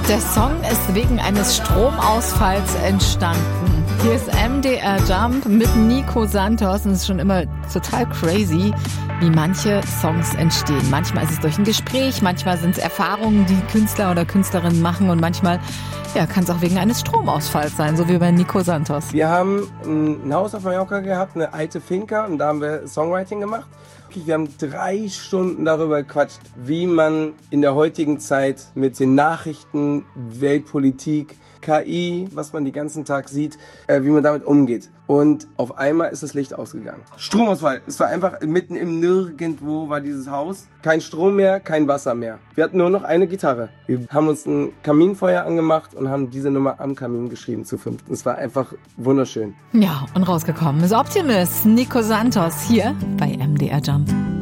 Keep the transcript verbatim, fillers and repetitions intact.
Der Song ist wegen eines Stromausfalls entstanden. Hier ist M D R Jump mit Nico Santos und es ist schon immer total crazy, wie manche Songs entstehen. Manchmal ist es durch ein Gespräch, manchmal sind es Erfahrungen, die Künstler oder Künstlerinnen machen und manchmal ja, kann es auch wegen eines Stromausfalls sein, so wie bei Nico Santos. Wir haben ein Haus auf Mallorca gehabt, eine alte Finca, und da haben wir Songwriting gemacht. Wir haben drei Stunden darüber gequatscht, wie man in der heutigen Zeit mit den Nachrichten, Weltpolitik, K I, was man den ganzen Tag sieht, äh, wie man damit umgeht. Und auf einmal ist das Licht ausgegangen. Stromausfall. Es war einfach mitten im Nirgendwo war dieses Haus. Kein Strom mehr, kein Wasser mehr. Wir hatten nur noch eine Gitarre. Wir haben uns ein Kaminfeuer angemacht und haben diese Nummer am Kamin geschrieben zu fünft. Es war einfach wunderschön. Ja, und rausgekommen ist Optimist, Nico Santos, hier bei M D R Jump.